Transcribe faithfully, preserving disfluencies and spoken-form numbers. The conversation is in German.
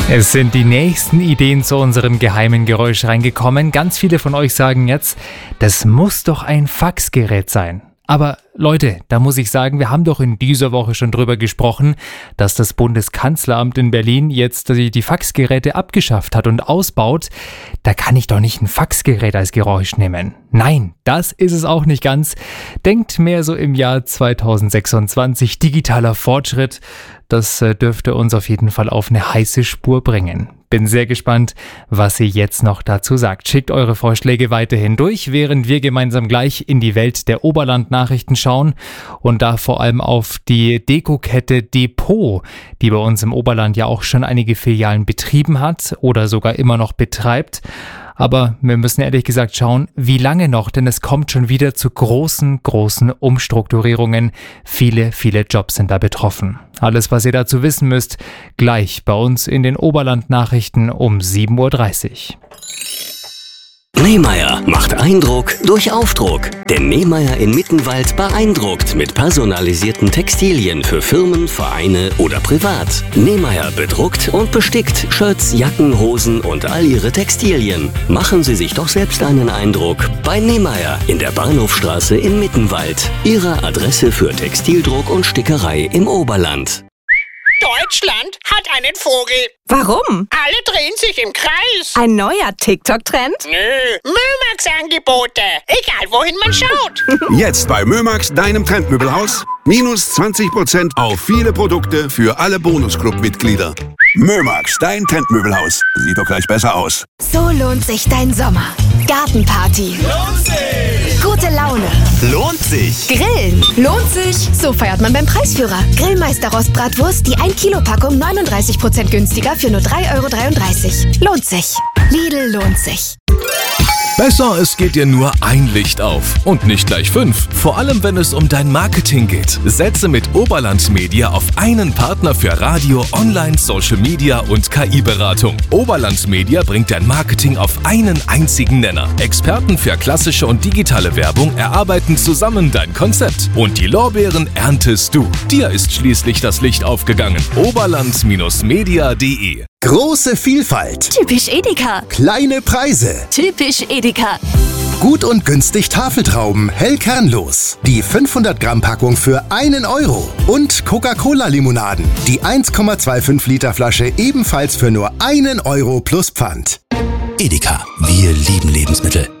Es sind die nächsten Ideen zu unserem geheimen Geräusch reingekommen. Ganz viele von euch sagen jetzt, das muss doch ein Faxgerät sein. Aber Leute, da muss ich sagen, wir haben doch in dieser Woche schon drüber gesprochen, dass das Bundeskanzleramt in Berlin jetzt die, die Faxgeräte abgeschafft hat und ausbaut. Da kann ich doch nicht ein Faxgerät als Geräusch nehmen. Nein, das ist es auch nicht ganz. Denkt mehr so im Jahr zweitausendsechsundzwanzig, digitaler Fortschritt. Das äh, dürfte uns auf jeden Fall auf eine heiße Spur bringen. Bin sehr gespannt, was ihr jetzt noch dazu sagt. Schickt eure Vorschläge weiterhin durch, während wir gemeinsam gleich in die Welt der Oberland-Nachrichten schauen und da vor allem auf die Dekokette Depot, die bei uns im Oberland ja auch schon einige Filialen betrieben hat oder sogar immer noch betreibt. Aber wir müssen ehrlich gesagt schauen, wie lange noch, denn es kommt schon wieder zu großen, großen Umstrukturierungen. Viele, viele Jobs sind da betroffen. Alles, was ihr dazu wissen müsst, gleich bei uns in den Oberland-Nachrichten um sieben Uhr dreißig. Nehmeyer macht Eindruck durch Aufdruck. Denn Nehmeyer in Mittenwald beeindruckt mit personalisierten Textilien für Firmen, Vereine oder privat. Nehmeyer bedruckt und bestickt Shirts, Jacken, Hosen und all ihre Textilien. Machen Sie sich doch selbst einen Eindruck bei Nehmeyer in der Bahnhofstraße in Mittenwald. Ihre Adresse für Textildruck und Stickerei im Oberland. Deutschland hat einen Vogel. Warum? Alle drehen sich im Kreis. Ein neuer TikTok-Trend? Nö, Mömax-Angebote. Egal, wohin man schaut. Jetzt bei Mömax, deinem Trendmöbelhaus. Minus zwanzig Prozent auf viele Produkte für alle Bonusclub-Mitglieder. Mömax, dein Trendmöbelhaus. Sieht doch gleich besser aus. So lohnt sich dein Sommer. Gartenparty. Lohnt sich. Gute Laune. Lohnt sich. Grillen. Lohnt sich. So feiert man beim Preisführer. Grillmeister Rostbratwurst, die ein Kilo Packung neununddreißig Prozent günstiger für nur drei Euro dreiunddreißig. Lohnt sich. Lidl lohnt sich. Besser, es geht dir nur ein Licht auf und nicht gleich fünf. Vor allem, wenn es um dein Marketing geht. Setze mit Oberland Media auf einen Partner für Radio, Online, Social Media und K I-Beratung. Oberland Media bringt dein Marketing auf einen einzigen Nenner. Experten für klassische und digitale Werbung erarbeiten zusammen dein Konzept. Und die Lorbeeren erntest du. Dir ist schließlich das Licht aufgegangen. Oberland Media punkt de. Große Vielfalt. Typisch Edeka. Kleine Preise. Typisch Edeka. Gut und günstig Tafeltrauben, hell kernlos. Die fünfhundert Gramm Packung für einen Euro. Und Coca-Cola-Limonaden. Die eins Komma fünfundzwanzig Liter Flasche ebenfalls für nur einen Euro plus Pfand. Edeka. Wir lieben Lebensmittel.